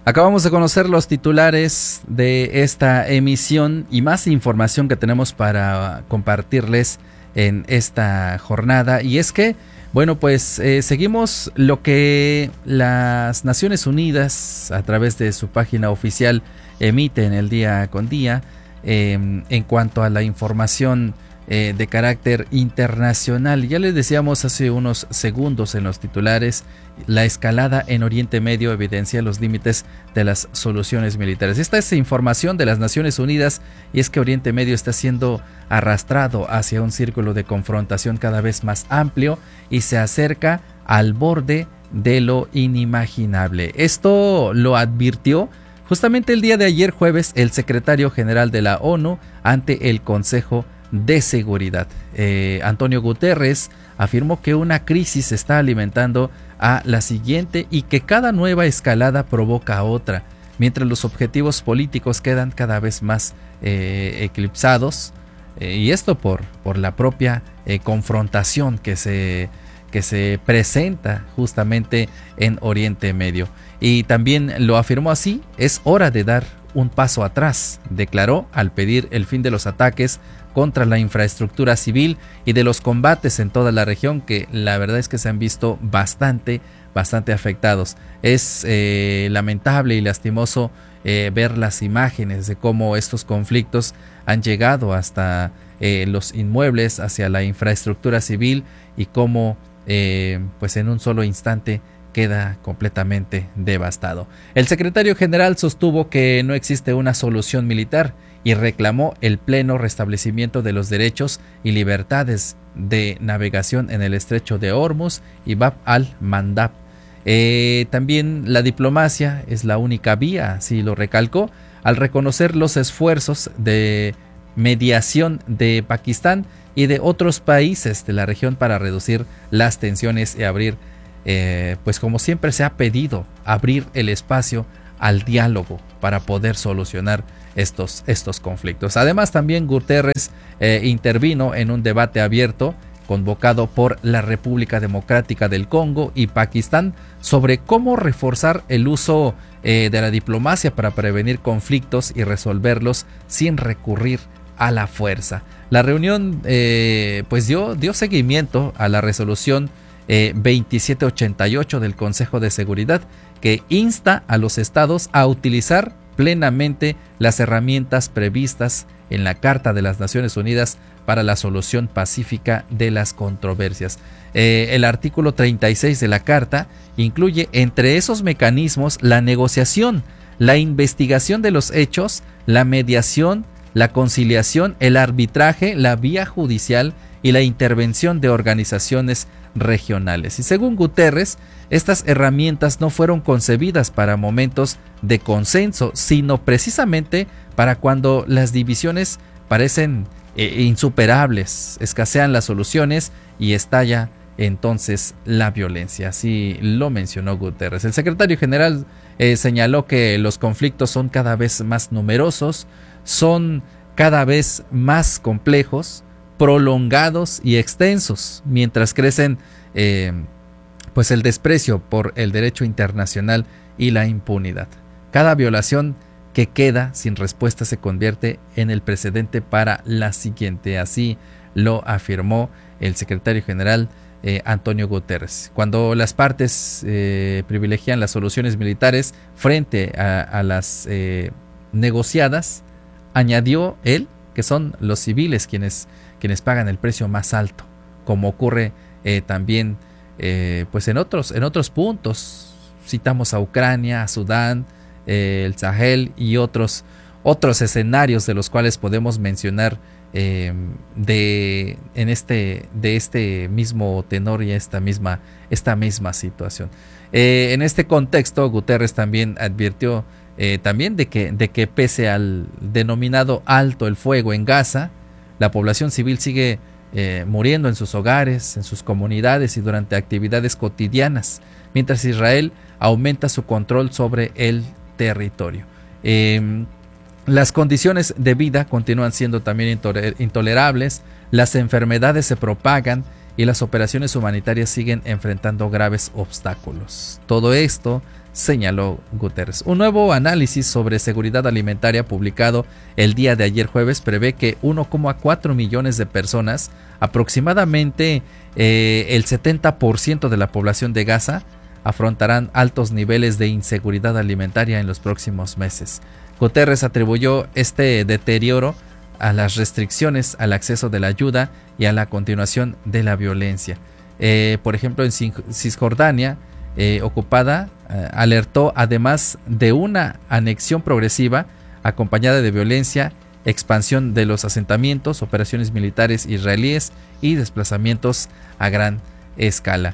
Acabamos de conocer los titulares de esta emisión y más información que tenemos para compartirles en esta jornada. Y es que, bueno, pues seguimos lo que las Naciones Unidas a través de su página oficial emiten el día con día en cuanto a la información de carácter internacional. Ya les decíamos hace unos segundos en los titulares, la escalada en Oriente Medio evidencia los límites de las soluciones militares. Esta es información de las Naciones Unidas y es que Oriente Medio está siendo arrastrado hacia un círculo de confrontación cada vez más amplio y se acerca al borde de lo inimaginable. Esto lo advirtió justamente el día de ayer jueves el secretario general de la ONU ante el Consejo de Seguridad. Antonio Guterres afirmó que una crisis se está alimentando a la siguiente y que cada nueva escalada provoca otra, mientras los objetivos políticos quedan cada vez más eclipsados, y esto por la propia confrontación que se presenta justamente en Oriente Medio. Y también lo afirmó así: es hora de dar un paso atrás, declaró al pedir el fin de los ataques contra la infraestructura civil y de los combates en toda la región, que la verdad es que se han visto bastante afectados. Es lamentable y lastimoso ver las imágenes de cómo estos conflictos han llegado hasta los inmuebles, hacia la infraestructura civil, y cómo pues en un solo instante queda completamente devastado. El secretario general sostuvo que no existe una solución militar y reclamó el pleno restablecimiento de los derechos y libertades de navegación en el estrecho de Hormuz y Bab al-Mandab. También la diplomacia es la única vía, así lo recalcó, al reconocer los esfuerzos de mediación de Pakistán y de otros países de la región para reducir las tensiones y abrir, pues como siempre se ha pedido, abrir el espacio al diálogo para poder solucionar estos conflictos. Además, también Guterres intervino en un debate abierto convocado por la República Democrática del Congo y Pakistán sobre cómo reforzar el uso de la diplomacia para prevenir conflictos y resolverlos sin recurrir a la fuerza. La reunión pues dio seguimiento a la resolución 2788 del Consejo de Seguridad, que insta a los estados a utilizar plenamente las herramientas previstas en la Carta de las Naciones Unidas para la solución pacífica de las controversias. El artículo 36 de la Carta incluye entre esos mecanismos la negociación, la investigación de los hechos, la mediación, la conciliación, el arbitraje, la vía judicial y la intervención de organizaciones regionales. Y según Guterres, estas herramientas no fueron concebidas para momentos de consenso, sino precisamente para cuando las divisiones parecen insuperables, escasean las soluciones y estalla entonces la violencia. Así lo mencionó Guterres. El secretario general señaló que los conflictos son cada vez más numerosos, son cada vez más complejos, prolongados y extensos, mientras crecen pues el desprecio por el derecho internacional y la impunidad. Cada violación que queda sin respuesta se convierte en el precedente para la siguiente. Así lo afirmó el secretario general Antonio Guterres. Cuando las partes privilegian las soluciones militares frente a las negociadas, añadió él que son los civiles quienes pagan el precio más alto, como ocurre también pues en otros puntos. Citamos a Ucrania, a Sudán, el Sahel y otros escenarios de los cuales podemos mencionar de este mismo tenor y esta misma situación. En este contexto, Guterres también advirtió también de que pese al denominado alto el fuego en Gaza, la población civil sigue muriendo en sus hogares, en sus comunidades y durante actividades cotidianas, mientras Israel aumenta su control sobre el territorio. Las condiciones de vida continúan siendo también intolerables, las enfermedades se propagan y las operaciones humanitarias siguen enfrentando graves obstáculos. Todo esto señaló Guterres. Un nuevo análisis sobre seguridad alimentaria publicado el día de ayer jueves prevé que 1,4 millones de personas, aproximadamente el 70% de la población de Gaza, afrontarán altos niveles de inseguridad alimentaria en los próximos meses. Guterres atribuyó este deterioro a las restricciones al acceso de la ayuda y a la continuación de la violencia. Por ejemplo, en Cisjordania ocupada, alertó además de una anexión progresiva acompañada de violencia, expansión de los asentamientos, operaciones militares israelíes y desplazamientos a gran escala.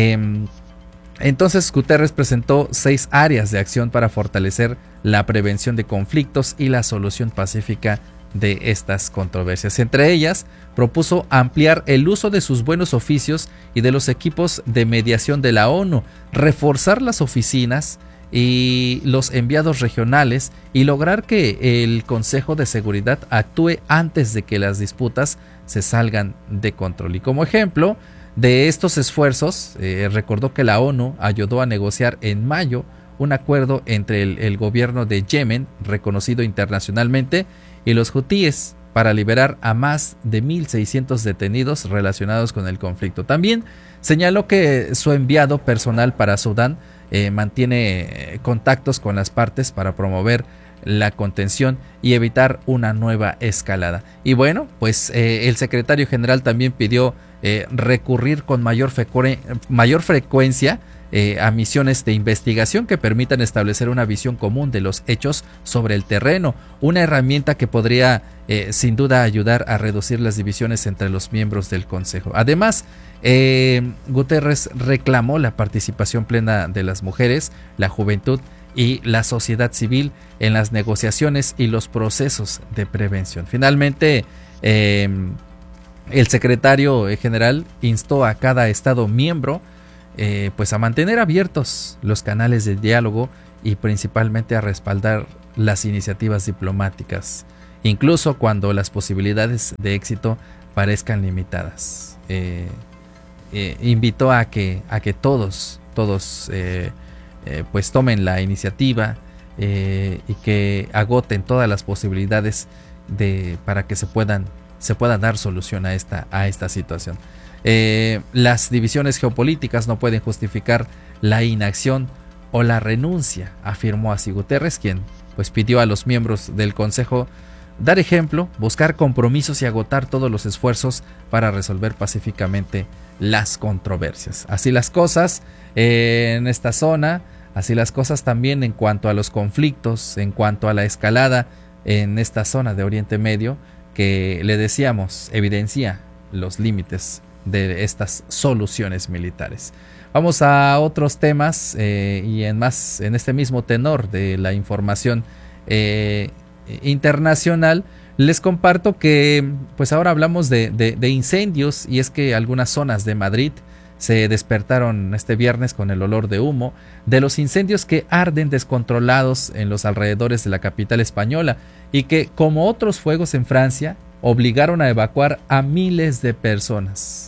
Entonces Guterres presentó 6 áreas de acción para fortalecer la prevención de conflictos y la solución pacífica de estas controversias. Entre ellas, propuso ampliar el uso de sus buenos oficios y de los equipos de mediación de la ONU, reforzar las oficinas y los enviados regionales y lograr que el Consejo de Seguridad actúe antes de que las disputas se salgan de control. Y como ejemplo de estos esfuerzos, recordó que la ONU ayudó a negociar en mayo un acuerdo entre el gobierno de Yemen, reconocido internacionalmente, y los hutíes para liberar a más de 1.600 detenidos relacionados con el conflicto. También señaló que su enviado personal para Sudán mantiene contactos con las partes para promover la contención y evitar una nueva escalada. Y bueno, pues el secretario general también pidió recurrir con mayor frecuencia a misiones de investigación que permitan establecer una visión común de los hechos sobre el terreno, una herramienta que podría sin duda ayudar a reducir las divisiones entre los miembros del Consejo. Además, Guterres reclamó la participación plena de las mujeres, la juventud y la sociedad civil en las negociaciones y los procesos de prevención. Finalmente, el secretario general instó a cada estado miembro pues a mantener abiertos los canales de diálogo y principalmente a respaldar las iniciativas diplomáticas, incluso cuando las posibilidades de éxito parezcan limitadas. Invitó a que todos pues tomen la iniciativa y que agoten todas las posibilidades para que se pueda dar solución a esta situación. Las divisiones geopolíticas no pueden justificar la inacción o la renuncia, afirmó así Guterres, quien pues pidió a los miembros del Consejo dar ejemplo, buscar compromisos y agotar todos los esfuerzos para resolver pacíficamente las controversias. Así las cosas en esta zona, así las cosas también en cuanto a los conflictos, en cuanto a la escalada en esta zona de Oriente Medio, que le decíamos evidencia los límites de estas soluciones militares. Vamos a otros temas y en este mismo tenor de la información internacional. Les comparto que pues ahora hablamos de incendios, y es que algunas zonas de Madrid se despertaron este viernes con el olor de humo de los incendios que arden descontrolados en los alrededores de la capital española y que, como otros fuegos en Francia, obligaron a evacuar a miles de personas.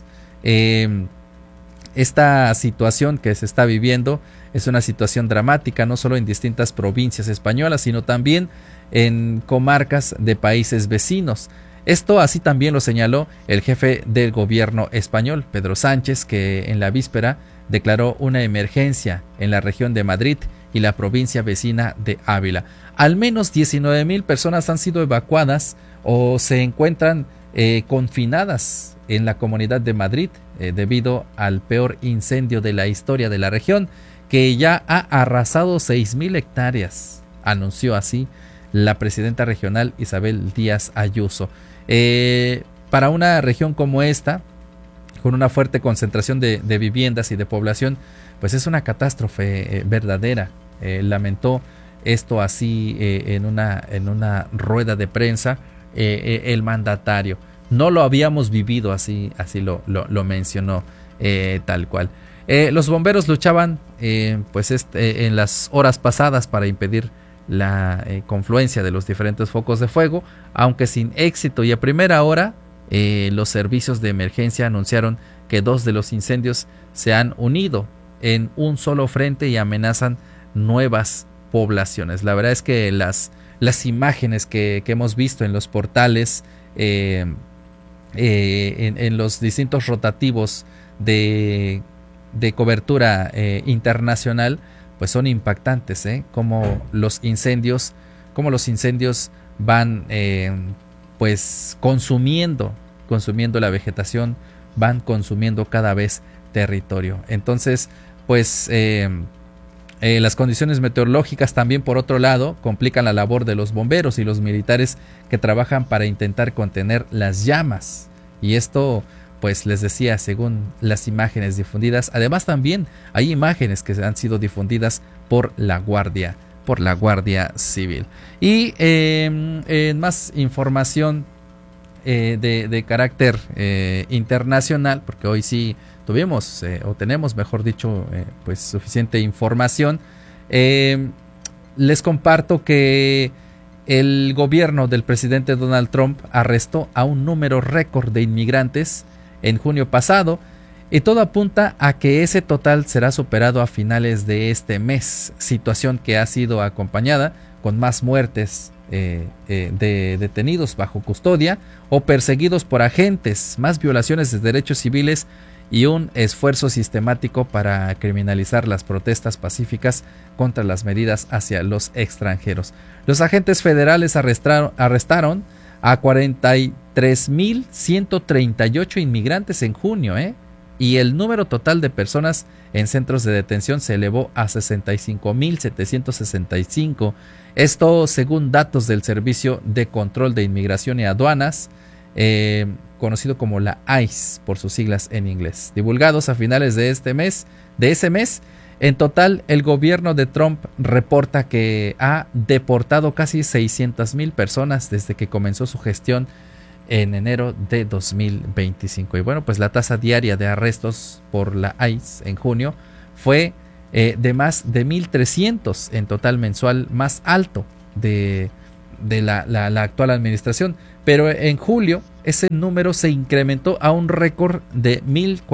Esta situación que se está viviendo es una situación dramática, no solo en distintas provincias españolas, sino también en comarcas de países vecinos. Esto así también lo señaló el jefe del gobierno español, Pedro Sánchez, que en la víspera declaró una emergencia en la región de Madrid y la provincia vecina de Ávila. Al menos 19,000 personas han sido evacuadas o se encuentran confinadas en la Comunidad de Madrid debido al peor incendio de la historia de la región, que ya ha arrasado 6,000 hectáreas, anunció así la presidenta regional Isabel Díaz Ayuso. Para una región como esta, con una fuerte concentración de viviendas y de población, pues es una catástrofe verdadera. Lamentó esto así en una rueda de prensa el mandatario. No lo habíamos vivido así lo mencionó tal cual. Los bomberos luchaban en las horas pasadas para impedir la confluencia de los diferentes focos de fuego, aunque sin éxito, y a primera hora los servicios de emergencia anunciaron que 2 de los incendios se han unido en un solo frente y amenazan nuevas poblaciones. La verdad es que las imágenes que hemos visto en los portales, en los distintos rotativos de cobertura internacional, pues son impactantes, como los incendios van pues consumiendo la vegetación, van consumiendo cada vez territorio. Entonces, pues las condiciones meteorológicas también, por otro lado, complican la labor de los bomberos y los militares que trabajan para intentar contener las llamas. Y esto, pues les decía, según las imágenes difundidas. Además, también hay imágenes que han sido difundidas por la Guardia Civil. Y en más información de carácter internacional, porque hoy sí tuvimos o tenemos, mejor dicho, pues suficiente información. Les comparto que el gobierno del presidente Donald Trump arrestó a un número récord de inmigrantes en junio pasado, y todo apunta a que ese total será superado a finales de este mes, situación que ha sido acompañada con más muertes de detenidos bajo custodia o perseguidos por agentes, más violaciones de derechos civiles y un esfuerzo sistemático para criminalizar las protestas pacíficas contra las medidas hacia los extranjeros. Los agentes federales arrestaron a 43,138 inmigrantes en junio, y el número total de personas en centros de detención se elevó a 65,765. Esto según datos del Servicio de Control de Inmigración y Aduanas, conocido como la ICE por sus siglas en inglés, divulgados a finales de ese mes. En total, el gobierno de Trump reporta que ha deportado casi 600,000 personas desde que comenzó su gestión en enero de 2025. Y bueno, pues la tasa diaria de arrestos por la ICE en junio fue de más de 1,300 en total mensual, más alto de la actual administración. Pero en julio ese número se incrementó a un récord de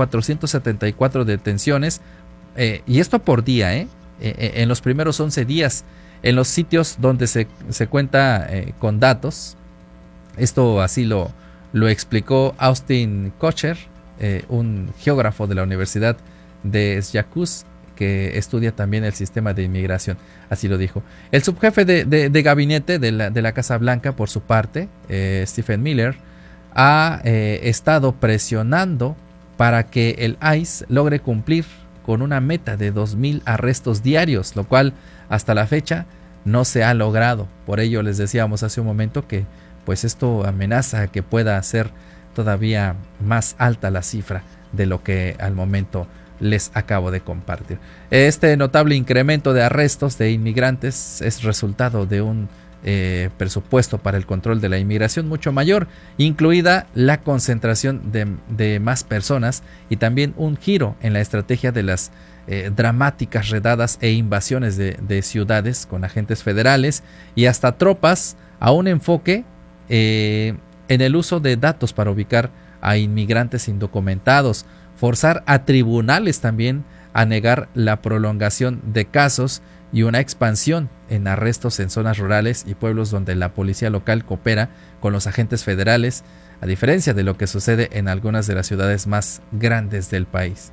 1,474 detenciones, y esto por día, en los primeros 11 días, en los sitios donde se cuenta con datos. Esto así lo explicó Austin Kocher, un geógrafo de la Universidad de Syracuse, que estudia también el sistema de inmigración. Así lo dijo. El subjefe de gabinete de la Casa Blanca, por su parte, Stephen Miller, ha estado presionando para que el ICE logre cumplir con una meta de 2,000 arrestos diarios, lo cual hasta la fecha no se ha logrado. Por ello les decíamos hace un momento que pues esto amenaza a que pueda ser todavía más alta la cifra de lo que al momento les acabo de compartir. Este notable incremento de arrestos de inmigrantes es resultado de un presupuesto para el control de la inmigración mucho mayor, incluida la concentración de más personas, y también un giro en la estrategia de las dramáticas redadas e invasiones de ciudades con agentes federales y hasta tropas, a un enfoque en el uso de datos para ubicar a inmigrantes indocumentados, forzar a tribunales también a negar la prolongación de casos y una expansión en arrestos en zonas rurales y pueblos donde la policía local coopera con los agentes federales, a diferencia de lo que sucede en algunas de las ciudades más grandes del país,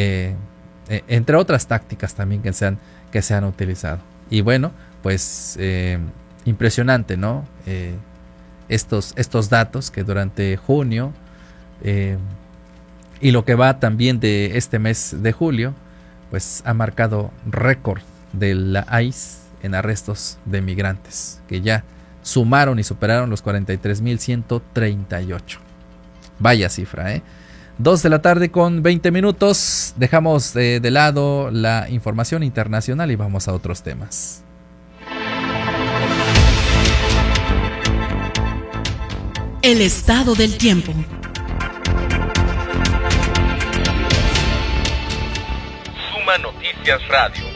entre otras tácticas también que se han utilizado. Y bueno, pues impresionante, ¿no? Estos datos que durante junio y lo que va también de este mes de julio, pues ha marcado récord de la ICE en arrestos de migrantes, que ya sumaron y superaron los 43,138. Vaya cifra, 2 de la tarde con 20 minutos. Dejamos de lado la información internacional y vamos a otros temas. El estado del tiempo. Suma Noticias Radio.